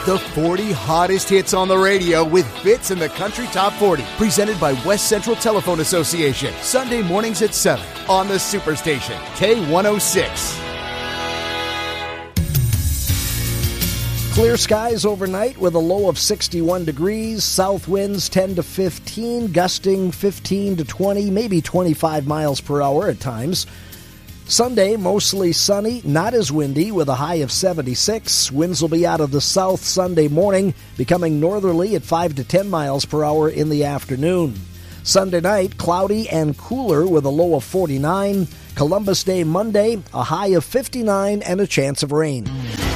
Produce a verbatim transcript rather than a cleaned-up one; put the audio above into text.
The forty hottest hits on the radio with Fitz and the Country Top forty. Presented by West Central Telephone Association. Sunday mornings at seven on the Superstation. K one oh six. Clear skies overnight with a low of sixty-one degrees. South winds ten to fifteen, gusting fifteen to twenty, maybe twenty-five miles per hour at times. Sunday, mostly sunny, not as windy, with a high of seventy-six. Winds will be out of the south Sunday morning, becoming northerly at five to ten miles per hour in the afternoon. Sunday night, cloudy and cooler with a low of forty-nine. Columbus Day Monday, a high of fifty-nine and a chance of rain.